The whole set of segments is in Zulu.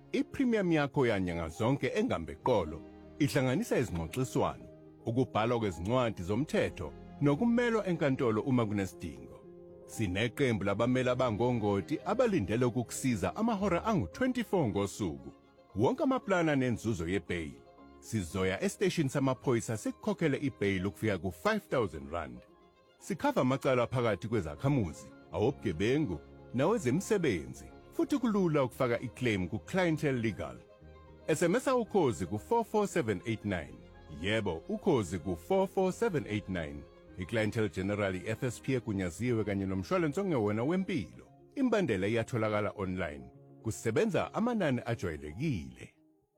ipremium yakho yanyanga zonke engambeqolo ihlanganisa izingxoxiswano, ukubhalwa kwezincwadi zomthetho nokumelwa enkantolo uma kunesidingo. Sineqembu labameli abangongoti abalindele ukukusiza amahora angu-24 ngosuku. Wonke amaplana nenzuzo yebail. Sizoya estation samaphoyisa sikukhokhele ibail ukufika ku-5,000 rand. Sikhava amacala phakathi kwezakhamuzi, awobugebengu, nawezemisebenzi, futhi kulula ukufaka iclaim ku-Clientele Legal. SMS ukhozi ku-44789. Yebo, ukhozi ku-44789. IClientele General FSP egunyaziwe kanye nomshwalense ongewona wempilo. Imbandela iyatholakala online. Kusebenza amanani ajwayelekile.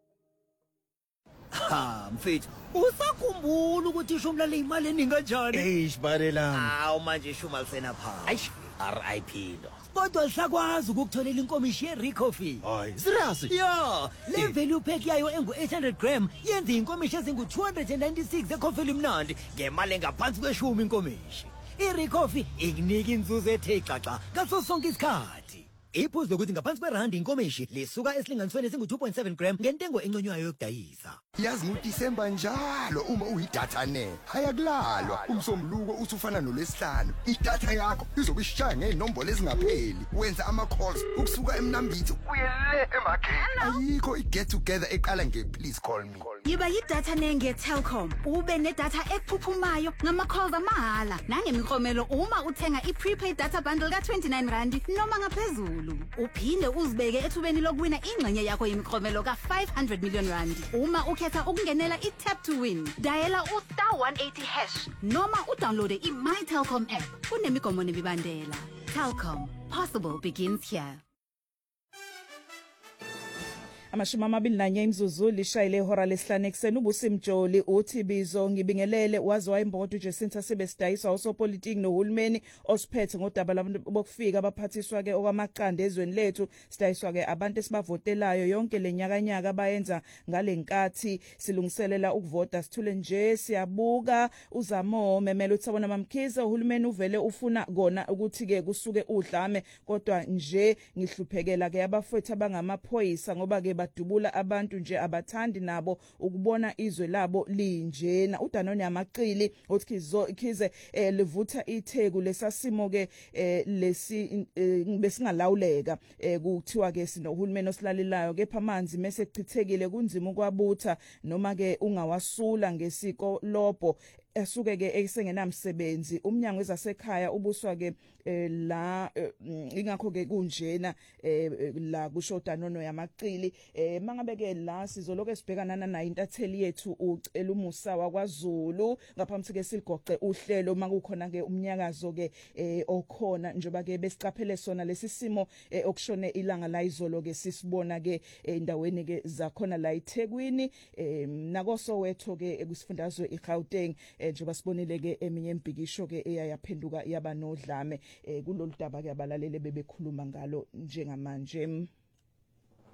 Ha, mfethu, usakhumbula ukuthi ishumla imali eningi kanjani? Barela. Hawu manje ishuma lisena phansi. Ayish, RIP lo. Kodwa lisakwazi ukukutholela inkomishi ye-Rico fee. Hayi, serious? Yeah, le value pack yayo engu-800 gram yenza inkomishi ezingu-296 ekhofela imnandi ngemali engaphansi kweshumi inkomishi. I-Rico fee ikunika inzuzo ethe xaxa ngaso sonke isikhathi. Iphuzu lokuthi ngaphansi kwerandi inkomishi lisuka esilinganisweni esingu-2.7 gram ngentengo enconywayo yokudayisa. Yazi ngoDisemba njalo uma uyidatha ne hayakulalwa umsombuluko usufana nolesihlanu idatha yakho izobe ishaya ngenombolo ezingapheli wenza ama calls ukusuka emnambithi uye le emakhaya ayikho iget together eqala nge-please call me. Yiba yidatha nenge Telkom ube nedatha ephuphumayo ngama calls amahhala nangemiklomelo uma uthenga i-prepaid data bundle ka-29 rand noma ngaphezulu. Uphinde uzibeke ethubeni lokuwina ingxenye yakho yemiklomelo ka-500 million rand uma ukhetha ukungenela i-tap to win. Diala *180# noma udownloade i-My Telkom app. Kunemigomo nemibandela. Telkom, possible begins here. Amashumi 21 imzuzu lishayile ihora lesihlanu ekseni. uBusimjoli uthi bizo ngibingelele waziwa imbodo uJacinta Sibesidayiswa osopolitiki nohulumeni osiphethe ngodaba labantu bokufika abaphathiswa ke okwamaqanda ezweni lethu. Sidayiswa ke abantu esibavotelayo yonke lenyakanyaka bayenza ngalenkathi silungiselela ukuvota. Sithule nje siyabuka uzamo memele uThabona Mamkhize uhulumeni uvele ufuna kona ukuthi ke kusuke udlame kodwa nje ngihluphekela ke abafowethu abangamaphoyisa ngoba ke badubula abantu nje abathandi nabo ukubona izwe labo linjena. uDanoni Amaqili uthi Khize livutha itheku lesasimo ke lesi besingalawuleka kuthiwa ke sinohulumeni osilalelayo kepha amanzi mase chithekile kunzima ukwabutha noma ke ungawasula ngesiko lobo asuke ke esengenamsebenzi. Umnyango wezasekhaya ubuswa ke la ingakho ke kunjena la kusho uDanono Yamaqili. Mangabe ke la sizoloke sibhekana nayo intatheli yethu ucela umusa wakwaZulu ngaphambi ke siligoqe uhlelo makukhona ke umnyakazo ke okhona njoba ke besicaphele sona lesisimo okushone ilanga la izolo ke sisibona ke endaweni ke zakhona la eThekwini nakoso wethu ke kusifundazwe iGauteng njoba sibonile ke eminye impikisho ke eyaphenduka yaba nodlame kulolu daba ke abalalele bebekhuluma ngalo njengamanje.